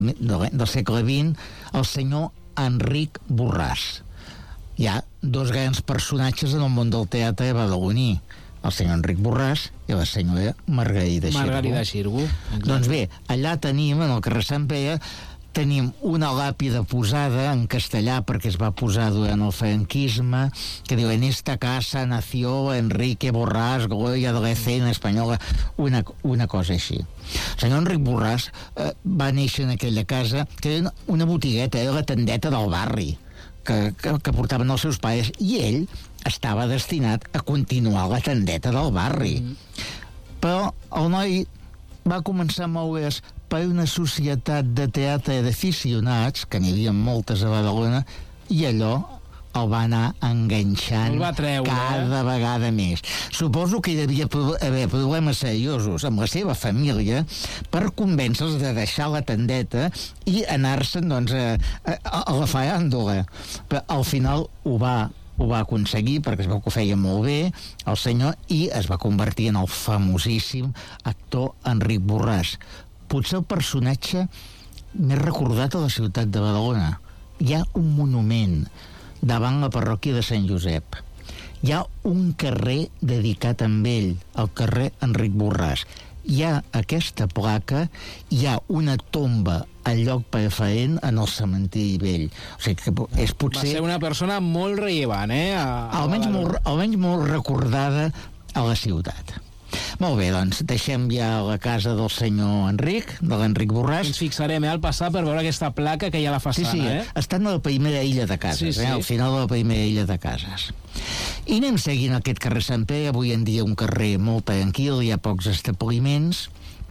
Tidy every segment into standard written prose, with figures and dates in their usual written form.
del segle XX, el senyor Enric Borràs. Hi ha dos grans personatges en el món del teatre badaloní, el senyor Enric Borràs i la senyora Margarida Xirgu. Doncs bé, allà tenim, en el carrer Sant Pere, tenim una làpida posada en castellà perquè es va posar durant el franquisme, que diu: en esta casa nació Enrique Borràs, gloria de la escena espanyola, una cosa així. El senyor Enric Borràs va néixer en aquella casa, que era una botigueta, era la tendeta del barri, que portaven els seus pares, i ell estava destinat a continuar la tendeta del barri. Però el noi va començar a moure's per una societat de teatre d'aficionats, que n'hi havia moltes a Badalona, i allò el va anar enganxant cada vegada més. Suposo que hi devia haver problemes seriosos amb la seva família per convèncer-los de deixar la tendeta i anar-se'n, doncs, a la faràndula. Però al final ho va aconseguir, perquè es veu que ho feia molt bé el senyor, i es va convertir en el famosíssim actor Enric Borràs, potser el personatge més recordat a la ciutat de Badalona. Hi ha un monument davant la parròquia de Sant Josep. Hi ha un carrer dedicat a ell, el carrer Enric Borràs. Hi ha aquesta placa, hi ha una tomba al lloc preferent en el cementiri vell. O sigui que és potser... Va ser una persona molt rellevant, almenys molt recordada a la ciutat. Molt bé, doncs deixem ja la casa del senyor Enric, de l'Enric Borràs. Ens fixarem al passar per veure aquesta placa que hi ha a la façana. Sí, està en la primera illa de cases, al final de la primera illa de cases. I anem seguint aquest carrer Sant Pere, avui en dia un carrer molt tranquil, hi ha pocs establiments,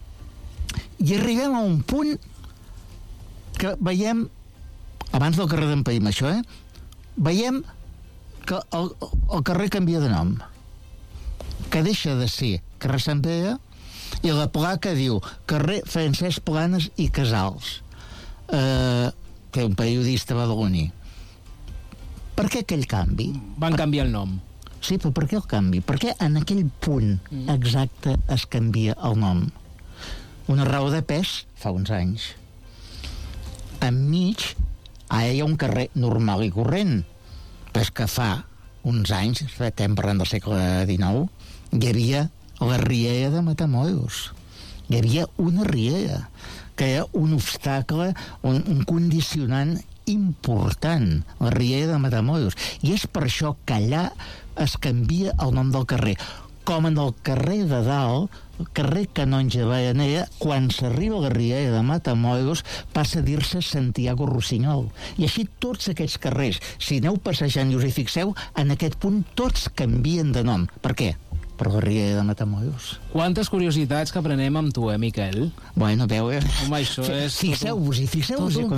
i arribem a un punt que veiem, abans del carrer d'en Paim, això, veiem que el carrer canvia de nom, que deixa de ser carrer Sant Pere i la placa diu carrer Francesc Planes i Casals, que és un periodista badaloní. Per què aquell canvi? Van canviar el nom. Sí, però per què el canvi? Per què en aquell punt exacte es canvia el nom? Una raó de pes fa uns anys. Enmig, ara hi ha un carrer normal i corrent, però és que fa uns anys, estem parlant del segle XIX, hi havia la riera de Matamoros. Hi havia una riera, que era un obstacle, un condicionant important, la riera de Matamoros. I és per això que allà es canvia el nom del carrer. Com en el carrer de dalt, el carrer Canonge Baranera, quan s'arriba a la riera de Matamoros, passa a dir-se Santiago Rossinyol. I així tots aquests carrers, si aneu passejant i us hi fixeu, en aquest punt tots canvien de nom. Per què? Per la riera de Matamoros. Quantes curiositats que aprenem amb tu, Miquel? Bueno, veu, home, això és... Fixeu-vos-hi. Tot un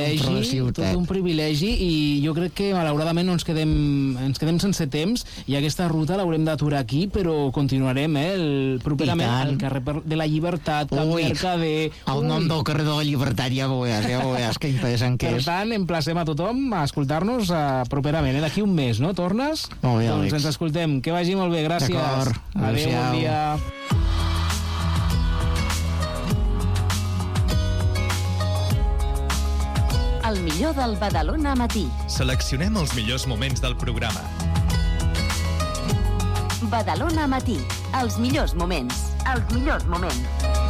privilegi, i jo crec que malauradament ens quedem sense temps, i aquesta ruta l'haurem d'aturar aquí, però continuarem, properament al carrer de la Llibertat, Can Mercader... El nom del carrer de la Llibertat, ja ho veuràs, que interessant que és. Per tant, emplacem a tothom a escoltar-nos properament, d'aquí un mes, no? Tornes? Molt bé, Àlex. Doncs ens escoltem. Que vagi molt bé, gràcies. D'acord. Adéu, bon dia. El millor del Badalona Matí. Seleccionem els millors moments del programa. Badalona Matí. Els millors moments. Els millors moments.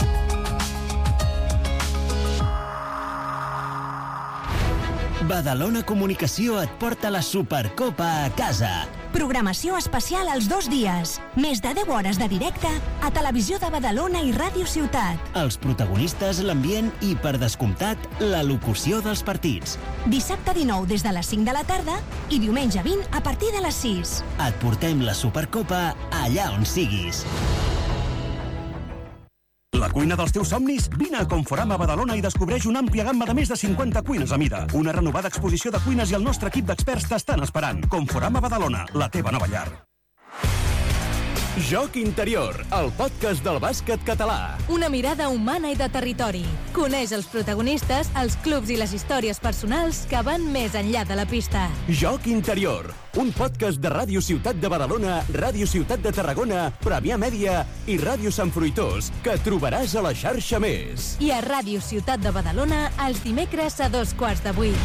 Badalona Comunicació et porta la Supercopa a casa. Programació especial als 2 dies. Més de 10 hores de directe a Televisió de Badalona i Ràdio Ciutat. Els protagonistes, l'ambient i, per descomptat, la locució dels partits. Dissabte 19 des de les 5 de la tarda i diumenge 20 a partir de les 6. Et portem la Supercopa allà on siguis. La cuina dels teus somnis? Vine a Conforama Badalona i descobreix una àmplia gamma de més de 50 cuines a mida. Una renovada exposició de cuines i el nostre equip d'experts t'estan esperant. Conforama Badalona, la teva nova llar. Joc Interior, el podcast del bàsquet català. Una mirada humana i de territori. Coneix els protagonistes, els clubs i les històries personals que van més enllà de la pista. Joc Interior, un podcast de Ràdio Ciutat de Badalona, Ràdio Ciutat de Tarragona, Premià Mèdia i Ràdio Sant Fruitós, que trobaràs a la xarxa Més. I a Ràdio Ciutat de Badalona, els dimecres a 7:15.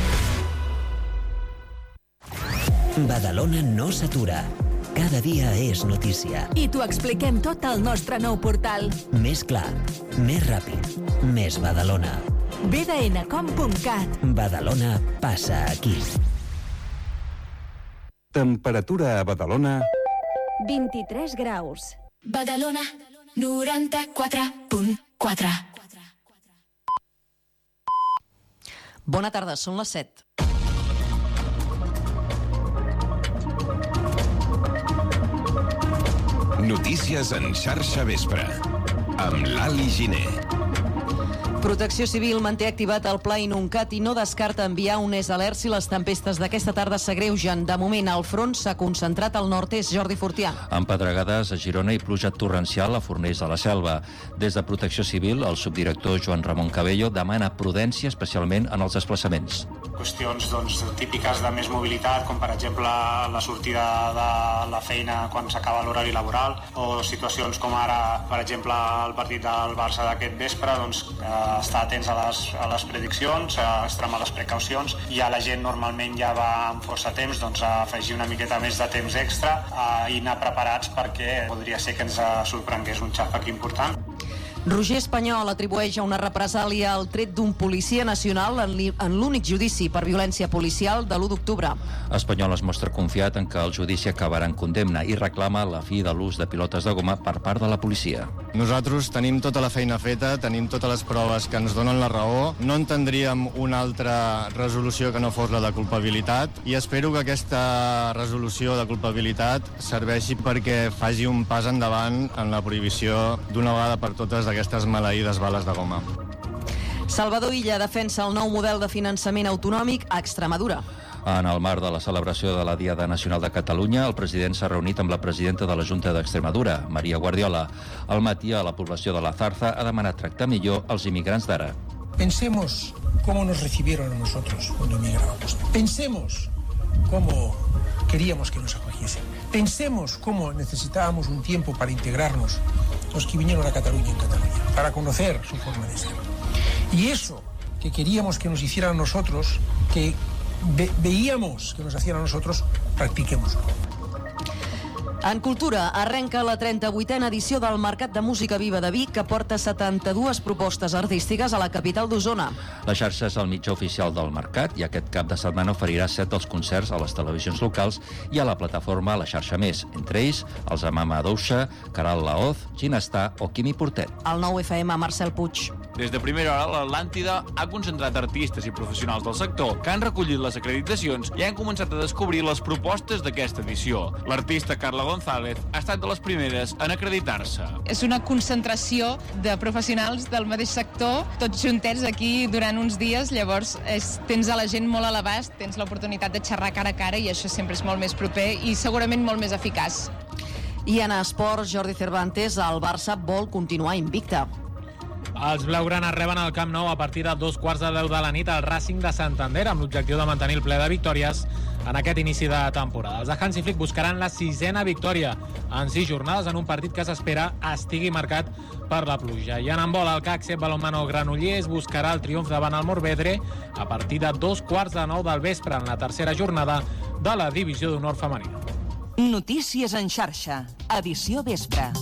Badalona no s'atura. Cada dia és notícia. I t'ho expliquem tot al nostre nou portal. Més clar, més ràpid, més Badalona. bdncom.cat. Badalona passa aquí. Temperatura a Badalona... 23 graus. Badalona 94.4. Bona tarda, són les 7. Notícies en xarxa vespre, amb l'Ali Giner. Protecció Civil manté activat el pla Inuncat i no descarta enviar un alerts si les tempestes d'aquesta tarda s'agreugen. De moment, el front s'ha concentrat al nord-est. Jordi Fortià. Amb pedregades a Girona i pluja torrencial a Fornells de la Selva. Des de Protecció Civil, el subdirector Joan Ramon Cabello demana prudència especialment en els desplaçaments. Qüestions típiques de més mobilitat, com per exemple la sortida de la feina quan s'acaba l'horari laboral, o situacions com ara, per exemple, el partit del Barça d'aquest vespre, estar atents a les prediccions, a extremar les precaucions. Ja la gent normalment ja va amb força temps a afegir una miqueta més de temps extra i anar preparats perquè podria ser que ens sorprengués un xàfec important. Roger Espanyol atribueix a una represàlia el tret d'un policia nacional en l'únic judici per violència policial de l'1 d'octubre. Espanyol es mostra confiat en que el judici acabarà en condemna i reclama la fi de l'ús de pilotes de goma per part de la policia. Nosaltres tenim tota la feina feta, tenim totes les proves que ens donen la raó, no entendríem una altra resolució que no fos la de culpabilitat i espero que aquesta resolució de culpabilitat serveixi perquè faci un pas endavant en la prohibició d'una vegada per totes d'aquestes maleïdes bales de goma. Salvador Illa defensa el nou model de finançament autonòmic a Extremadura. En el marc de la celebració de la Diada Nacional de Catalunya, el president s'ha reunit amb la presidenta de la Junta d'Extremadura, Maria Guardiola. Al matí, a la població de la Zarza ha demanat tractar millor els immigrants d'ara. Pensemos cómo nos recibieron a nosotros cuando emigrábamos. Pensemos cómo queríamos que nos acogiesen. Pensemos cómo necesitábamos un tiempo para integrarnos los que vinieron a Cataluña en Cataluña, para conocer su forma de ser. Y eso que queríamos que nos hicieran a nosotros, que veíamos que nos hacían a nosotros, practiquémoslo. En cultura, arrenca la 38a edició del Mercat de Música Viva de Vic, que porta 72 propostes artístiques a la capital d'Osona. La xarxa és el mitjà oficial del mercat i aquest cap de setmana oferirà 7 dels concerts a les televisions locals i a la plataforma La Xarxa Més, entre ells els Amama Douxa, Caral Laoz, Ginestà o Quimi Portet. El 9FM, Marcel Puig. Des de primera hora, l'Atlàntida ha concentrat artistes i professionals del sector que han recollit les acreditacions i han començat a descobrir les propostes d'aquesta edició. L'artista Carla González ha estat de les primeres en acreditar-se. És una concentració de professionals del mateix sector, tots juntets aquí durant uns dies, llavors tens a la gent molt a l'abast, tens l'oportunitat de xerrar cara a cara i això sempre és molt més proper i segurament molt més eficaç. I en esports, Jordi Cervantes, el Barça vol continuar invicte. Els blaugranes reben al Camp Nou a partir de 2:15 de la nit al Racing de Santander amb l'objectiu de mantenir el ple de victòries en aquest inici de temporada. Els de Hansi Flick buscaran la 6a victòria en 6 jornades en un partit que s'espera estigui marcat per la pluja. I en handbol, el CAC Cep Balonmano Granollers buscarà el triomf davant el Morvedre a partir de 2:15 del vespre en la tercera jornada de la Divisió d'Honor femenina. Notícies en xarxa, edició vespre.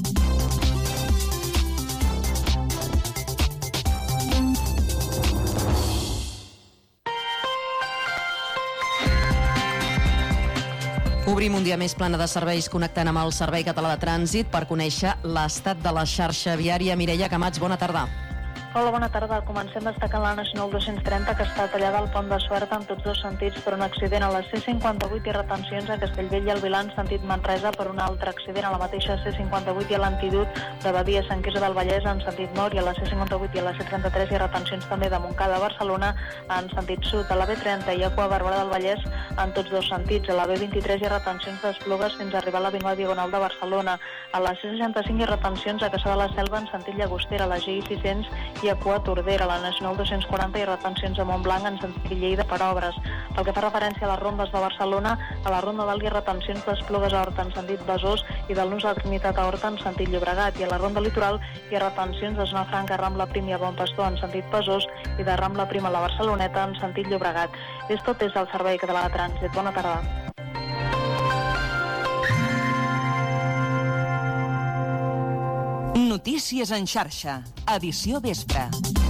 Obrim un dia més plana de serveis connectant amb el Servei Català de Trànsit per conèixer l'estat de la xarxa viària. Mireia Camats, bona tarda. Hola, bona tarda. Comencem destacant la Nacional 230, que està tallada al Pont de Suert en tots dos sentits per un accident a la C58 i retencions a Castellbell i el Vilar en sentit Manresa per un altre accident a la mateixa C58 i a l'Antidut de Badia Sant Quirze del Vallès en sentit nord, i a la C58 i a la C33 i retencions també de Montcada a Barcelona en sentit sud. A la B30 i a Cua Barberà del Vallès en tots dos sentits. A la B23 i retencions d'Esplugues fins a arribar a l'Avinguda Diagonal de Barcelona. A la C65 i retencions a Caçà de la Selva en sentit Llagostera. A la GI 600 i a Cua Tordera, a la Nacional 240 i retencions a Montblanc en sentit Lleida per obres. Pel que fa referència a les rondes de Barcelona, a la Ronda d'Algui retencions d'Esplugues a Horta en sentit Besòs i del Nus de la Trinitat a Horta en sentit Llobregat, i a la Ronda Litoral hi ha retencions de Zona Franca, Rambla Prim i a Bon Pastor en sentit Besòs i de Rambla Prim a la Barceloneta en sentit Llobregat. És tot des del Servei Català de Trànsit. Bona tarda. Notícies en xarxa, edició vespre.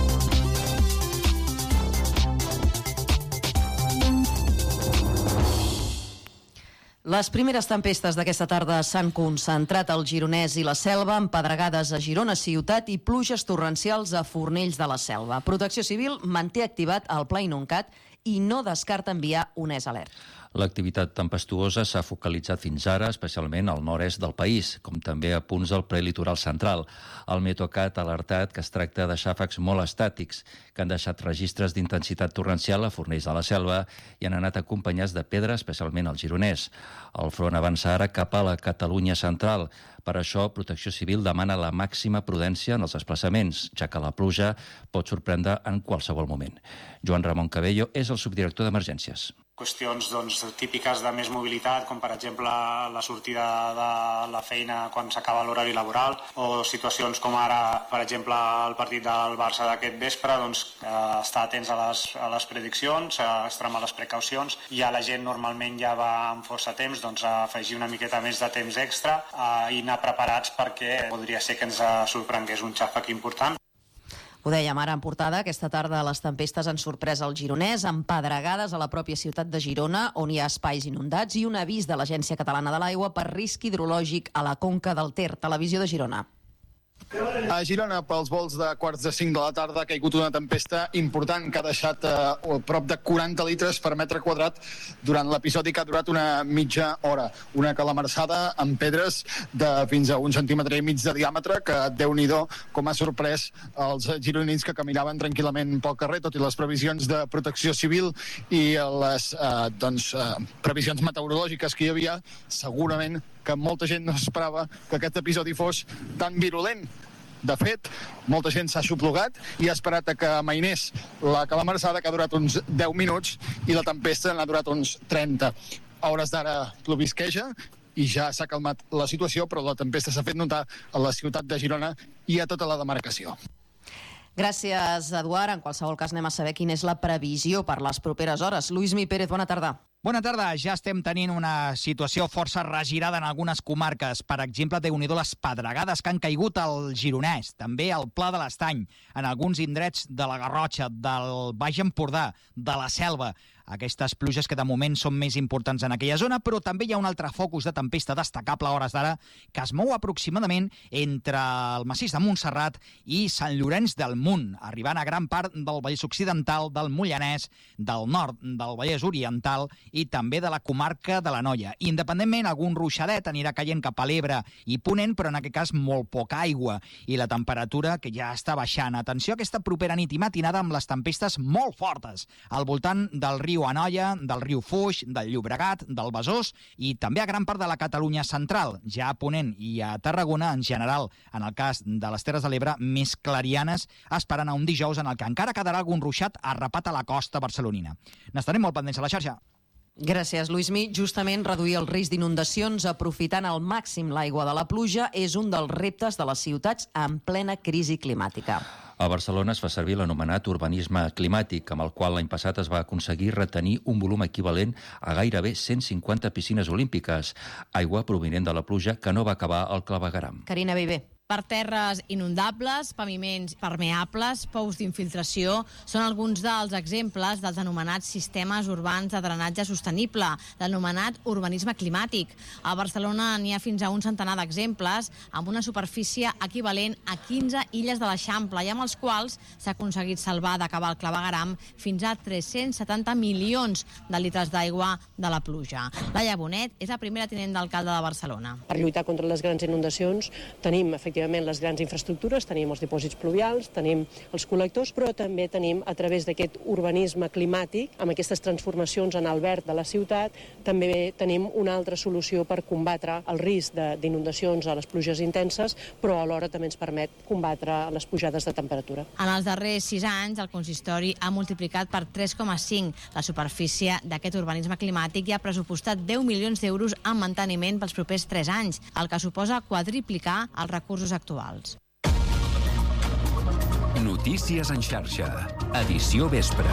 Les primeres tempestes d'aquesta tarda s'han concentrat al Gironès i la Selva, amb pedregades a Girona ciutat i pluges torrencials a Fornells de la Selva. Protecció Civil manté activat el Pla Inuncat i no descarta enviar un alert. L'activitat tempestuosa s'ha focalitzat fins ara, especialment al nord-est del país, com també a punts del prelitoral central. El Meteocat ha alertat que es tracta de xàfecs molt estàtics, que han deixat registres d'intensitat torrencial a Fornells de la Selva i han anat acompanyats de pedra, especialment al Gironès. El front avança ara cap a la Catalunya central. Per això, Protecció Civil demana la màxima prudència en els desplaçaments, ja que la pluja pot sorprendre en qualsevol moment. Joan Ramon Cabello és el subdirector d'Emergències. Qüestions típiques de més mobilitat, com per exemple la sortida de la feina quan s'acaba l'horari laboral, o situacions com ara, per exemple, el partit del Barça d'aquest vespre, estar atents a les prediccions, extremar les precaucions. Ja la gent normalment ja va amb força temps, afegir una miqueta més de temps extra i anar preparats perquè podria ser que ens sorprengués un xàfec important. Ho dèiem ara en portada, aquesta tarda les tempestes han sorprès el Gironès, amb pedregades a la pròpia ciutat de Girona, on hi ha espais inundats, i un avís de l'Agència Catalana de l'Aigua per risc hidrològic a la conca del Ter. Televisió de Girona. A Girona, pels volts de 4:45 de la tarda, ha caigut una tempesta important que ha deixat prop de 40 litres per metre quadrat durant l'episodi que ha durat una mitja hora. Una calamarsada amb pedres de fins a 1,5 centímetres de diàmetre que, Déu-n'hi-do, com ha sorprès els gironins que caminaven tranquil·lament pel carrer, tot i les previsions de Protecció Civil i les previsions meteorològiques que hi havia. Segurament que molta gent no esperava que aquest episodi fos tan virulent. De fet, molta gent s'ha xuplugat i ha esperat que amainés la calamarsada, que ha durat uns 10 minuts, i la tempesta n'ha durat uns 30. A hores d'ara plovisqueja i ja s'ha calmat la situació, però la tempesta s'ha fet notar a la ciutat de Girona i a tota la demarcació. Gràcies, Eduard. En qualsevol cas, anem a saber quina és la previsió per les properes hores. Luismi Pérez, bona tarda. Bona tarda. Ja estem tenint una situació força regirada en algunes comarques. Per exemple, Déu-n'hi-do les pedregades que han caigut al Gironès, també al Pla de l'Estany, en alguns indrets de la Garrotxa, del Baix Empordà, de la Selva. Aquestes pluges que de moment són més importants en aquella zona, però també hi ha un altre focus de tempesta destacable a hores d'ara que es mou aproximadament entre el massís de Montserrat i Sant Llorenç del Munt, arribant a gran part del Vallès Occidental, del Moianès, del nord del Vallès Oriental i també de la comarca de l'Anoia. Independentment, algun ruixadet anirà caient cap a l'Ebre i Ponent, però en aquest cas molt poca aigua, i la temperatura que ja està baixant. Atenció a aquesta propera nit i matinada amb les tempestes molt fortes al voltant del riu Anoia, del riu Foix, del Llobregat, del Besòs i també a gran part de la Catalunya central, ja a Ponent i a Tarragona en general. En el cas de les Terres de l'Ebre, més clarianes, esperant a un dijous en el que encara quedarà algun ruixat arrapat a la costa barcelonina. N'estarem molt pendents a la xarxa. Gràcies, Luismi. Justament reduir el risc d'inundacions aprofitant al màxim l'aigua de la pluja és un dels reptes de les ciutats en plena crisi climàtica. A Barcelona es fa servir l'anomenat urbanisme climàtic, amb el qual l'any passat es va aconseguir retenir un volum equivalent a gairebé 150 piscines olímpiques, aigua provinent de la pluja que no va acabar al clavegueram. Carina Viver. per terres inundables, paviments permeables, pous d'infiltració, són alguns dels exemples dels anomenats sistemes urbans de drenatge sostenible, l'anomenat urbanisme climàtic. A Barcelona n'hi ha fins a un centenar d'exemples, amb una superfície equivalent a 15 illes de l'Eixample i amb els quals s'ha aconseguit salvar d'acabar el clavegueram fins a 370 milions de litres d'aigua de la pluja. Laia Bonet és la primera tinent d'alcalde de Barcelona. Per lluitar contra les grans inundacions tenim, efectivament, les grans infraestructures, tenim els dipòsits pluvials, tenim els col·lectors, però també tenim, a través d'aquest urbanisme climàtic, amb aquestes transformacions en el verd de la ciutat, també tenim una altra solució per combatre el risc d'inundacions a les pluges intenses, però alhora també ens permet combatre les pujades de temperatura. En els darrers 6 anys, el consistori ha multiplicat per 3,5 la superfície d'aquest urbanisme climàtic i ha pressupostat 10 milions d'euros en manteniment pels propers 3 anys, el que suposa quadriplicar els recursos actuals. Notícies en xarxa. Edició vespre.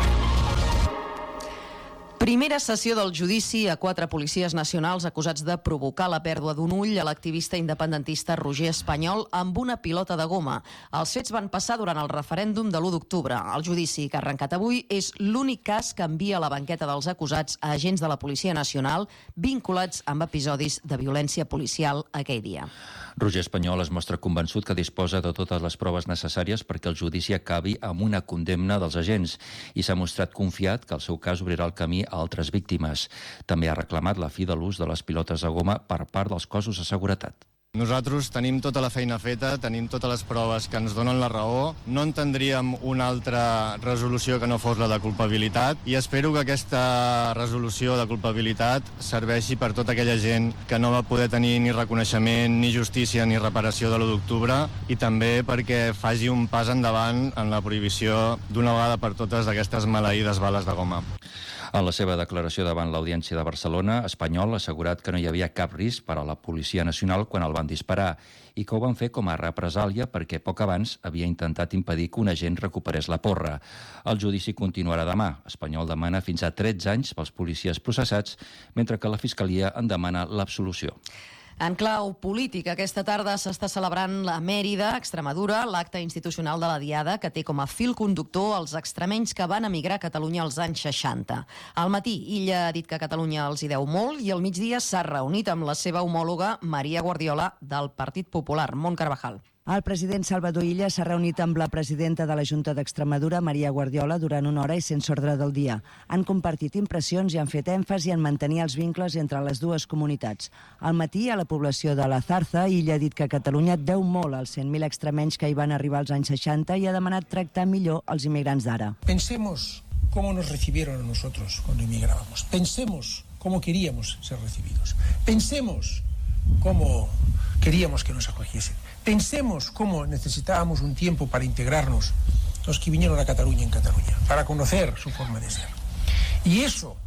Primera sessió del judici a 4 policies nacionals acusats de provocar la pèrdua d'un ull a l'activista independentista Roger Espanyol amb una pilota de goma. Els fets van passar durant el referèndum de l'1 d'octubre. El judici que ha arrencat avui és l'únic cas que envia a la banqueta dels acusats a agents de la Policia Nacional vinculats amb episodis de violència policial aquell dia. Roger Espanyol es mostra convençut que disposa de totes les proves necessàries perquè el judici acabi amb una condemna dels agents i s'ha mostrat confiat que el seu cas obrirà el camí a altres víctimes. També ha reclamat la fi de l'ús de les pilotes de goma per part dels cossos de seguretat. Nosaltres tenim tota la feina feta, tenim totes les proves que ens donen la raó, no entendríem una altra resolució que no fos la de culpabilitat i espero que aquesta resolució de culpabilitat serveixi per tota aquella gent que no va poder tenir ni reconeixement, ni justícia, ni reparació de l'1 d'octubre i també perquè faci un pas endavant en la prohibició d'una vegada per totes d'aquestes maleïdes bales de goma. En la seva declaració davant l'Audiència de Barcelona, Espanyol ha assegurat que no hi havia cap risc per a la Policia Nacional quan el van disparar i que ho van fer com a represàlia perquè poc abans havia intentat impedir que un agent recuperés la porra. El judici continuarà demà. Espanyol demana fins a 13 anys pels policies processats, mentre que la Fiscalia en demana l'absolució. En clau política, aquesta tarda s'està celebrant a Mèrida, Extremadura, l'acte institucional de la Diada, que té com a fil conductor els extremenys que van emigrar a Catalunya als anys 60. Al matí, Illa ha dit que Catalunya els hi deu molt i al migdia s'ha reunit amb la seva homòloga Maria Guardiola del Partit Popular, Mont Carvajal. El president Salvador Illa s'ha reunit amb la presidenta de la Junta d'Extremadura, Maria Guardiola, durant una hora i sense ordre del dia. Han compartit impressions i han fet èmfasi en mantenir els vincles entre les dues comunitats. Al matí, a la població de la Zarza, Illa ha dit que Catalunya deu molt als 100.000 extremenys que hi van arribar als anys 60 i ha demanat tractar millor els immigrants d'ara. Pensemos cómo nos recibieron a nosotros cuando emigrábamos. Pensemos cómo queríamos ser recibidos. Pensemos cómo queríamos que nos acogiesen. Pensemos cómo necesitábamos un tiempo para integrarnos los que vinieron a Cataluña en Cataluña, para conocer su forma de ser. Y eso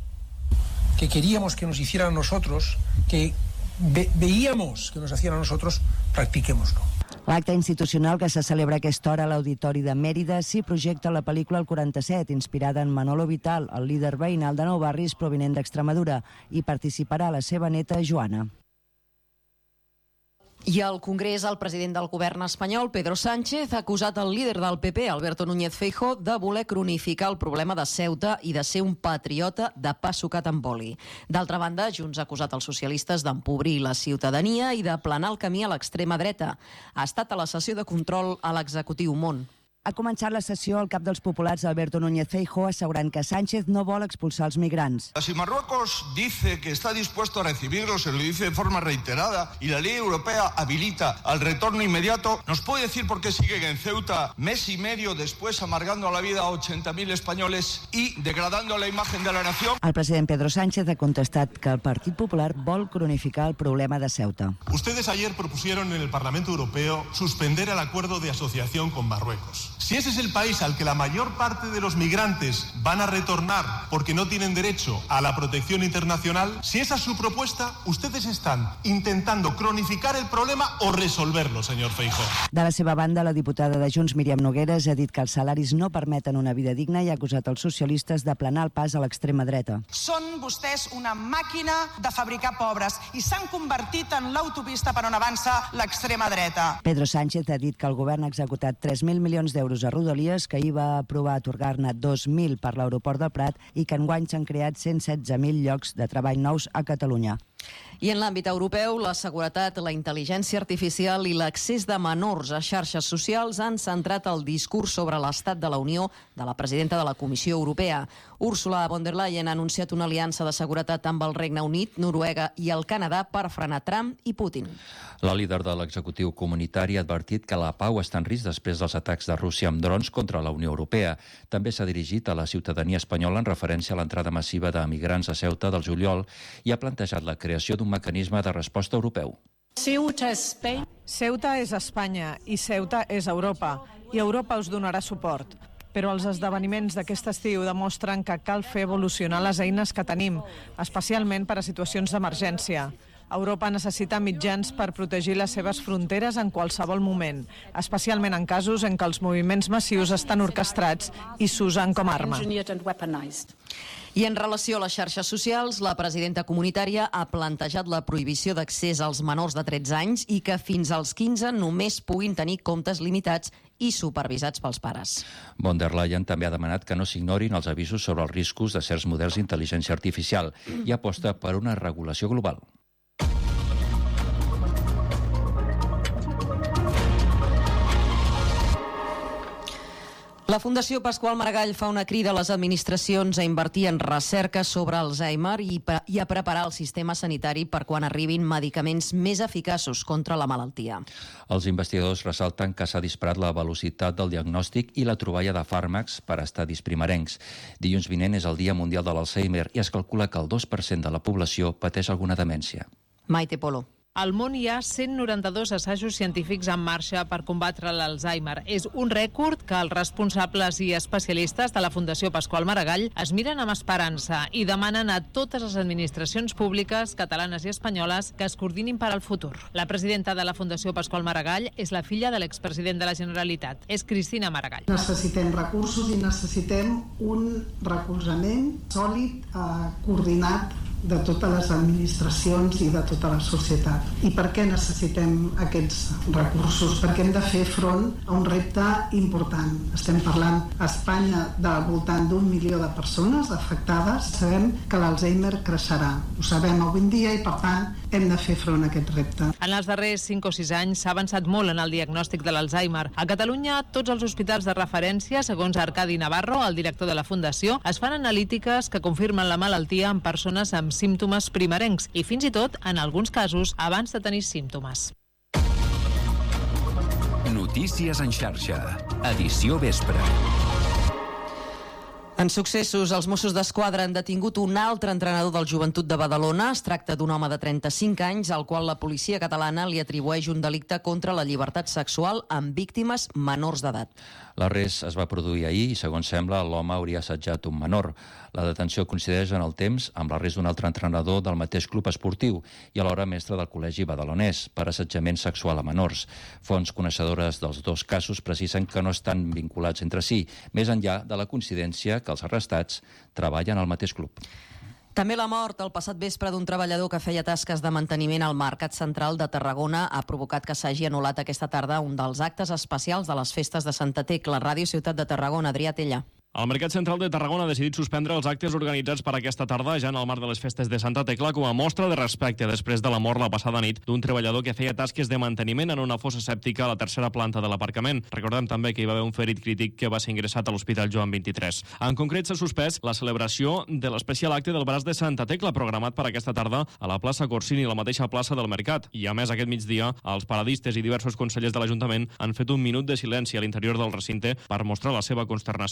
que queríamos que nos hicieran a nosotros, que veíamos que nos hacían a nosotros, practiquémoslo. L'acte institucional que se celebra a aquesta hora a l'Auditori de Mèrida s'hi projecta la pel·lícula El 47, inspirada en Manolo Vital, el líder veïnal de Nou Barris provinent d'Extremadura, i participarà la seva neta Joana. I al Congrés, el president del govern espanyol, Pedro Sánchez, ha acusat el líder del PP, Alberto Núñez Feijóo, de voler cronificar el problema de Ceuta i de ser un patriota de pa sucat amb oli. D'altra banda, Junts ha acusat els socialistes d'empobrir la ciutadania i d'aplanar el camí a l'extrema dreta. Ha estat a la sessió de control a l'executiu Món. Ha començat la sessió el cap dels populars, Alberto Núñez Feijóo, assegurant que Sánchez no vol expulsar els migrants. Si Marruecos dice que está dispuesto a recibirlos, se lo dice de forma reiterada, y la ley europea habilita al retorno inmediato, ¿nos puede decir por qué siguen en Ceuta mes y medio después amargando la vida a 80.000 españoles y degradando la imagen de la nación? El president Pedro Sánchez ha contestat que el Partit Popular vol cronificar el problema de Ceuta. Ustedes ayer propusieron en el Parlamento Europeo suspender el acuerdo de asociación con Marruecos. Si ese es el país al que la mayor parte de los migrantes van a retornar porque no tienen derecho a la protección internacional, si esa es su propuesta, ustedes están intentando cronificar el problema o resolverlo, señor Feijóo. De la seva banda, la diputada de Junts, Míriam Nogueras, ha dit que els salaris no permeten una vida digna i ha acusat els socialistes d'aplanar el pas a l'extrema dreta. Són vostès una màquina de fabricar pobres i s'han convertit en l'autopista per on avança l'extrema dreta. Pedro Sánchez ha dit que el govern ha executat 3.000 milions d'euros a Rodalies, que ahir va aprovar atorgar-ne 2.000 per l'aeroport del Prat i que enguany s'han creat 116.000 llocs de treball nous a Catalunya. I en l'àmbit europeu, la seguretat, la intel·ligència artificial i l'accés de menors a xarxes socials han centrat el discurs sobre l'estat de la Unió de la presidenta de la Comissió Europea. Ursula von der Leyen ha anunciat una aliança de seguretat amb el Regne Unit, Noruega i el Canadà per frenar Trump i Putin. La líder de l'executiu comunitari ha advertit que la pau està en risc després dels atacs de Rússia amb drons contra la Unió Europea. També s'ha dirigit a la ciutadania espanyola en referència a l'entrada massiva de migrants a Ceuta del juliol i ha plantejat la creació d'un mecanisme de resposta europeu. Ceuta és Espanya i Ceuta és Europa, i Europa us donarà suport. Però els esdeveniments d'aquest estiu demostren que cal fer evolucionar les eines que tenim, especialment per a situacions d'emergència. Europa necessita mitjans per protegir les seves fronteres en qualsevol moment, especialment en casos en què els moviments massius estan orquestrats i s'usen com a arma. I en relació a les xarxes socials, la presidenta comunitària ha plantejat la prohibició d'accés als menors de 13 anys i que fins als 15 només puguin tenir comptes limitats i supervisats pels pares. Von der Leyen també ha demanat que no s'ignorin els avisos sobre els riscos de certs models d'intel·ligència artificial i aposta per una regulació global. La Fundació Pasqual Maragall fa una crida a les administracions a invertir en recerca sobre Alzheimer i a preparar el sistema sanitari per quan arribin medicaments més eficaços contra la malaltia. Els investigadors ressalten que s'ha disparat la velocitat del diagnòstic i la troballa de fàrmacs per a estadis primerencs. Dilluns vinent és el Dia Mundial de l'Alzheimer i es calcula que el 2% de la població pateix alguna demència. Maite Polo. Al món hi ha 192 assajos científics en marxa per combatre l'Alzheimer. És un rècord que els responsables i especialistes de la Fundació Pasqual Maragall es miren amb esperança i demanen a totes les administracions públiques, catalanes i espanyoles, que es coordinin per al futur. La presidenta de la Fundació Pasqual Maragall és la filla de l'expresident de la Generalitat. És Cristina Maragall. Necessitem recursos i necessitem un recolzament sòlid, coordinat de totes les administracions i de tota la societat. I per què necessitem aquests recursos? Perquè hem de fer front a un repte important. Estem parlant a Espanya del voltant d'1 milió de persones afectades. Sabem que l'Alzheimer creixerà. Ho sabem avui en dia i, per tant, hem de fer front a aquest repte. En els darrers 5 o 6 anys s'ha avançat molt en el diagnòstic de l'Alzheimer. A Catalunya, tots els hospitals de referència, segons Arcadi Navarro, el director de la Fundació, es fan analítiques que confirmen la malaltia en persones amb símptomes primerencs i fins i tot, en alguns casos, abans de tenir símptomes. Notícies en xarxa. Edició vespre. En successos, els Mossos d'Esquadra han detingut un altre entrenador del Joventut de Badalona. Es tracta d'un home de 35 anys, al qual la policia catalana li atribueix un delicte contra la llibertat sexual amb víctimes menors d'edat. L'arrest es va produir ahir i, segons sembla, l'home hauria assetjat un menor. La detenció coincideix en el temps amb l'arrest d'un altre entrenador del mateix club esportiu i alhora mestre del col·legi badalonès per assetjament sexual a menors. Fonts coneixedores dels dos casos precisen que no estan vinculats entre si, més enllà de la coincidència que els arrestats treballen al mateix club. També la mort el passat vespre d'un treballador que feia tasques de manteniment al Mercat Central de Tarragona ha provocat que s'hagi anul·lat aquesta tarda un dels actes especials de les festes de Santa Tecla. Ràdio Ciutat de Tarragona, Adrià Tella. El Mercat Central de Tarragona ha decidit suspendre els actes organitzats per aquesta tarda ja en el marc de les festes de Santa Tecla com a mostra de respecte després de la mort la passada nit d'un treballador que feia tasques de manteniment en una fossa sèptica a la tercera planta de l'aparcament. Recordem també que hi va haver un ferit crític que va ser ingressat a l'Hospital Joan 23. En concret, s'ha suspès la celebració de l'especial acte del braç de Santa Tecla programat per aquesta tarda a la plaça Corsini, la mateixa plaça del Mercat. I a més, aquest migdia, els paradistes i diversos consellers de l'Ajuntament han fet un minut de silenci a l'interior del recinte per mostrar la seva consternació i tristesa.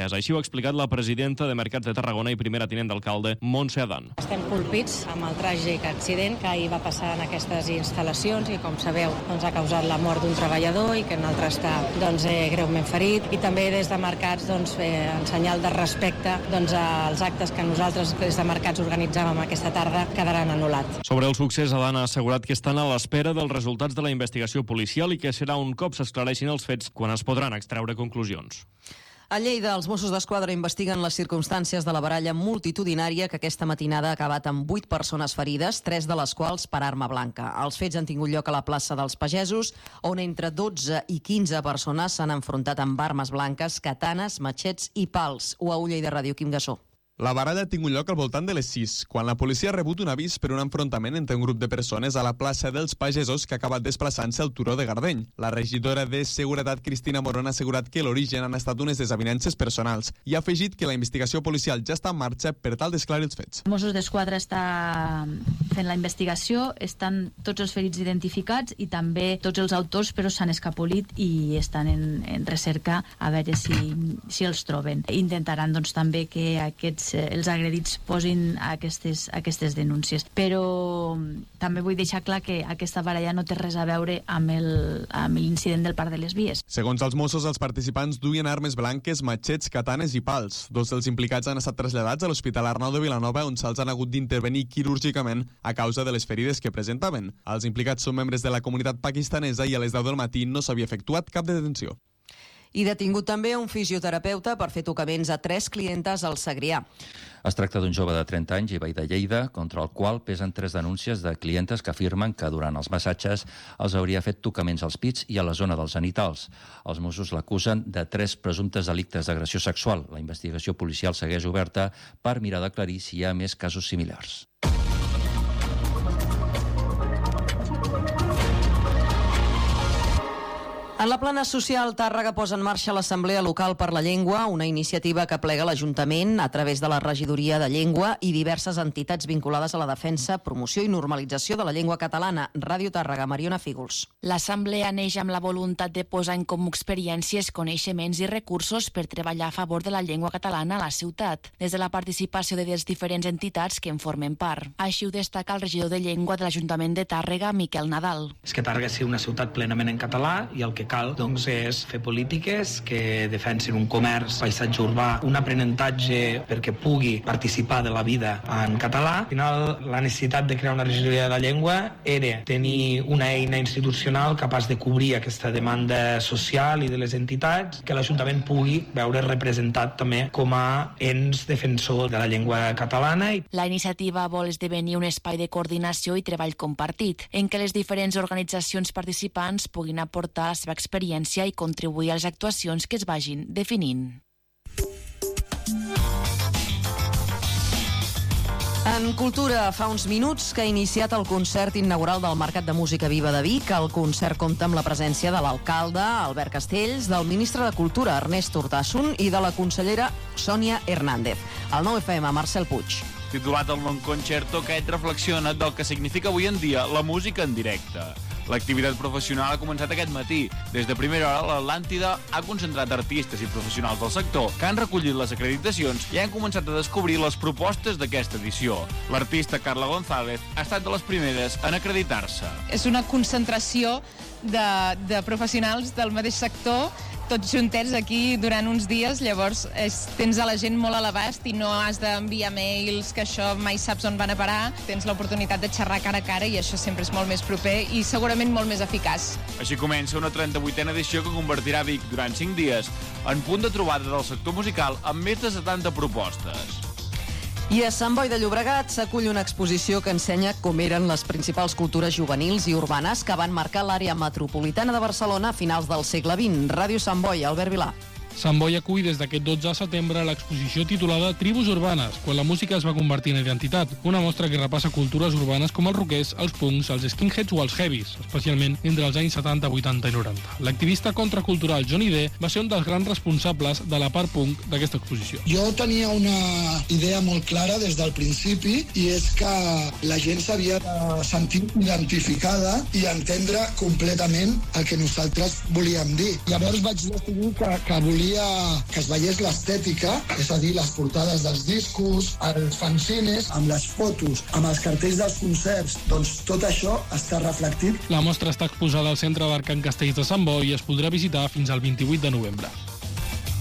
estesa. Així ho ha explicat la presidenta de Mercats de Tarragona i primera tinent d'alcalde, Montse Adán. Estem colpits amb el tràgic accident que ahir va passar en aquestes instal·lacions i, com sabeu, ha causat la mort d'un treballador i que un altre està greument ferit. I també des de Mercats, en senyal de respecte, els actes que nosaltres des de Mercats organitzàvem aquesta tarda quedaran anul·lats. Sobre el succés, Adán ha assegurat que estan a l'espera dels resultats de la investigació policial i que serà un cop s'esclareixin els fets quan es podran extreure conclusions. A Lleida, els Mossos d'Esquadra investiguen les circumstàncies de la baralla multitudinària que aquesta matinada ha acabat amb 8 persones ferides, 3 de les quals per arma blanca. Els fets han tingut lloc a la plaça dels Pagesos, on entre 12 i 15 persones s'han enfrontat amb armes blanques, katanes, matxets i pals. UAU Lleida Ràdio, Quim Gassó. La baralla ha tingut lloc al voltant de les 6, quan la policia ha rebut un avís per un enfrontament entre un grup de persones a la plaça dels Pagesos que ha acabat desplaçant-se al turó de Gardeny. La regidora de Seguretat, Cristina Morón, ha assegurat que l'origen han estat unes desavinences personals i ha afegit que la investigació policial ja està en marxa per tal d'esclarir els fets. Mossos d'Esquadra està fent la investigació, estan tots els ferits identificats i també tots els autors, però s'han escapolit i estan en recerca a veure si els troben. Intentaran també que els agredits posin aquestes denúncies. Però també vull deixar clar que aquesta baralla no té res a veure amb l'incident del Parc de les Vies. Segons els Mossos, els participants duien armes blanques, matxets, katanes i pals. 2 dels implicats han estat traslladats a l'Hospital Arnau de Vilanova, on se'ls han hagut d'intervenir quirúrgicament a causa de les ferides que presentaven. Els implicats són membres de la comunitat pakistanesa i a les 10 del matí no s'havia efectuat cap detenció. I detingut també un fisioterapeuta per fer tocaments a 3 clientes al Segrià. Es tracta d'un jove de 30 anys i veí de Lleida, contra el qual pesen 3 denúncies de clientes que afirmen que durant els massatges els hauria fet tocaments als pits i a la zona dels genitals. Els Mossos l'acusen de 3 presumptes delictes d'agressió sexual. La investigació policial segueix oberta per mirar d'aclarir si hi ha més casos similars. En la plana social, Tàrrega posa en marxa l'Assemblea Local per la Llengua, una iniciativa que plega l'Ajuntament a través de la Regidoria de Llengua i diverses entitats vinculades a la defensa, promoció i normalització de la llengua catalana. Ràdio Tàrrega, Mariona Fígols. L'Assemblea neix amb la voluntat de posar en comú experiències, coneixements i recursos per treballar a favor de la llengua catalana a la ciutat, des de la participació de les diferents entitats que en formen part. Així ho destaca el regidor de Llengua de l'Ajuntament de Tàrrega, Miquel Nadal. És que Tàrrega sigui una ciutat plenament en català i el que cal és fer polítiques que defensin un comerç, paisatge urbà, un aprenentatge perquè pugui participar de la vida en català. Al final, la necessitat de crear una regidoria de la llengua era tenir una eina institucional capaç de cobrir aquesta demanda social i de les entitats, que l'Ajuntament pugui veure representat també com a ens defensor de la llengua catalana. La iniciativa vol esdevenir un espai de coordinació i treball compartit, en què les diferents organitzacions participants puguin aportar la seva experiència i contribuir a les actuacions que es vagin definint. En Cultura, fa uns minuts que ha iniciat el concert inaugural del Mercat de Música Viva de Vic. El concert compta amb la presència de l'alcalde, Albert Castells, del ministre de Cultura, Ernest Urtasun, i de la consellera Sònia Hernández. Al 9FM, Marcel Puig. Titulat el Non Concerto, aquest reflexiona del que significa avui en dia la música en directe. L'activitat professional ha començat aquest matí. Des de primera hora, l'Atlàntida ha concentrat artistes i professionals del sector que han recollit les acreditacions i han començat a descobrir les propostes d'aquesta edició. L'artista Carla González ha estat de les primeres en acreditar-se. És una concentració de professionals del mateix sector, tots juntets aquí durant uns dies, llavors tens a la gent molt a l'abast i no has d'enviar mails, que això mai saps on van a parar, tens l'oportunitat de xerrar cara a cara i això sempre és molt més proper i segurament molt més eficaç. Així comença una 38a edició que convertirà Vic durant 5 dies en punt de trobada del sector musical amb més de 70 propostes. I a Sant Boi de Llobregat s'acull una exposició que ensenya com eren les principals cultures juvenils i urbanes que van marcar l'àrea metropolitana de Barcelona a finals del segle XX. Ràdio Sant Boi, Albert Vilà. Sant Boi acull des d'aquest 12 de setembre l'exposició titulada Tribus urbanes, quan la música es va convertir en identitat, una mostra que repassa cultures urbanes com els rockers, els punks, els skinheads o els heavies, especialment entre els anys 70, 80 i 90. L'activista contracultural Johnny D va ser un dels grans responsables de la part punk d'aquesta exposició. Jo tenia una idea molt clara des del principi i és que la gent s'havia de sentir identificada i entendre completament el que nosaltres volíem dir. Llavors vaig decidir que volia volia que es veiés l'estètica, és a dir, les portades dels discos, els fanzines, amb les fotos, amb els cartells dels concerts, doncs tot això està reflectit. La mostra està exposada al Centre d'Art Can Castells de Sant Boi i es podrà visitar fins al 28 de novembre.